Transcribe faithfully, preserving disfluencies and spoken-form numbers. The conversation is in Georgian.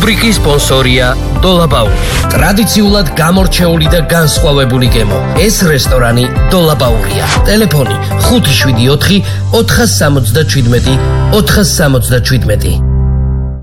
რუბრიკის სპონსორია დოლაბაური. ტრადიციულად გამორჩეული და განსხვავებული გემო. ეს რესტორანი დოლაბაურია. ტელეფონი ხუთი შვიდი ოთხი ოთხას სამოცდაშვიდმეტი ოთხას სამოცდაშვიდმეტი.